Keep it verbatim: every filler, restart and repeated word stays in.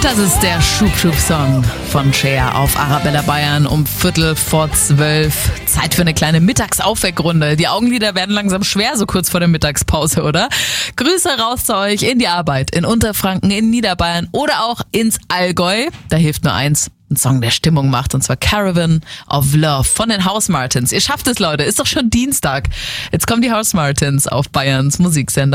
Das ist der Schub-Schub-Song von Cher auf Arabella Bayern um Viertel vor zwölf. Zeit für eine kleine Mittagsaufweckrunde. Die Augenlider werden langsam schwer, so kurz vor der Mittagspause, oder? Grüße raus zu euch in die Arbeit, in Unterfranken, in Niederbayern oder auch ins Allgäu. Da hilft nur eins. Ein Song, der Stimmung macht, und zwar Caravan of Love von den House Martins. Ihr schafft es, Leute. Ist doch schon Dienstag. Jetzt kommen die House Martins auf Bayerns Musiksender.